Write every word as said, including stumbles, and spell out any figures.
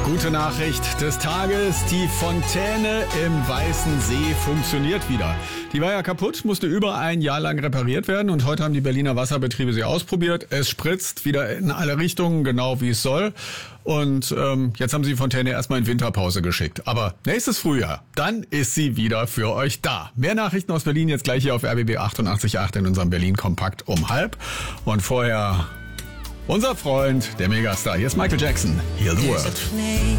Gute Nachricht des Tages, die Fontäne im Weißen See funktioniert wieder. Die war ja kaputt, musste über ein Jahr lang repariert werden und heute haben die Berliner Wasserbetriebe sie ausprobiert. Es spritzt wieder in alle Richtungen, genau wie es soll. Und ähm, jetzt haben sie die Fontäne erstmal in Winterpause geschickt. Aber nächstes Frühjahr, dann ist sie wieder für euch da. Mehr Nachrichten aus Berlin jetzt gleich hier auf R B B achtundachtzig Komma acht in unserem Berlin-Kompakt um halb. Und vorher unser Freund, der Megastar. Hier ist Michael Jackson. Heal the World.